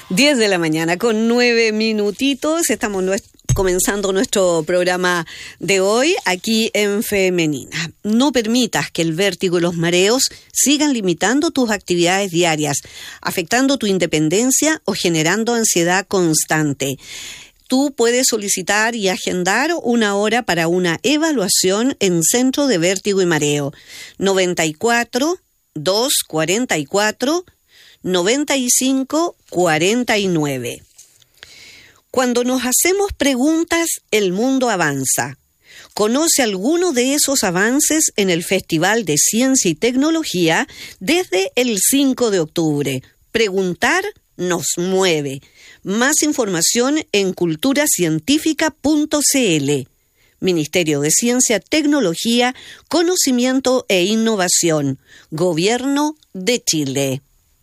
10 de la mañana con 9 minutitos. Estamos comenzando nuestro programa de hoy aquí en Femenina. No permitas que el vértigo y los mareos sigan limitando tus actividades diarias, afectando tu independencia o generando ansiedad constante. Tú puedes solicitar y agendar una hora para una evaluación en Centro de Vértigo y Mareo. 94 244 9549. Cuando nos hacemos preguntas, el mundo avanza. Conoce alguno de esos avances en el Festival de Ciencia y Tecnología desde el 5 de octubre. Preguntar nos mueve. Más información en culturacientífica.cl. Ministerio de Ciencia, Tecnología, Conocimiento e Innovación. Gobierno de Chile.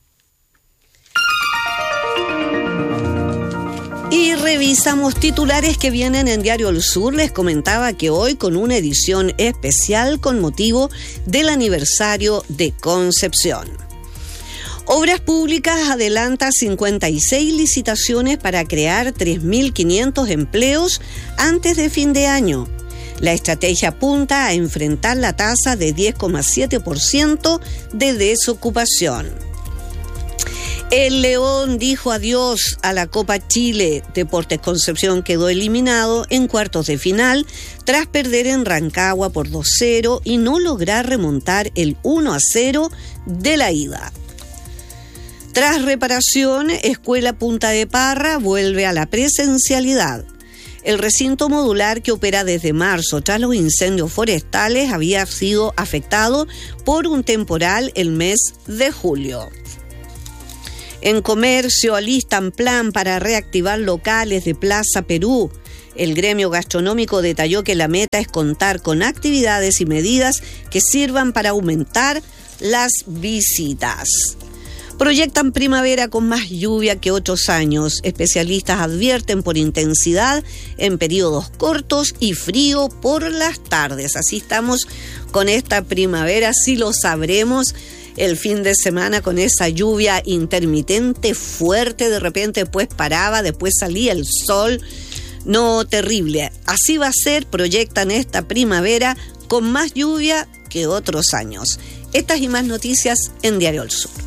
Y revisamos titulares que vienen en Diario El Sur. Les comentaba que hoy con una edición especial con motivo del aniversario de Concepción. Obras Públicas adelanta 56 licitaciones para crear 3.500 empleos antes de fin de año. La estrategia apunta a enfrentar la tasa de 10,7% de desocupación. El León dijo adiós a la Copa Chile. Deportes Concepción quedó eliminado en cuartos de final tras perder en Rancagua por 2-0 y no lograr remontar el 1-0 de la ida. Tras reparación, Escuela Punta de Parra vuelve a la presencialidad. El recinto modular que opera desde marzo tras los incendios forestales había sido afectado por un temporal el mes de julio. En comercio alistan plan para reactivar locales de Plaza Perú. El gremio gastronómico detalló que la meta es contar con actividades y medidas que sirvan para aumentar las visitas. Proyectan primavera con más lluvia que otros años. Especialistas advierten por intensidad en periodos cortos y frío por las tardes. Así estamos con esta primavera, sí lo sabremos el fin de semana con esa lluvia intermitente fuerte, de repente después paraba, después salía el sol. No, terrible. Así va a ser, proyectan esta primavera con más lluvia que otros años. Estas y más noticias en Diario El Sur.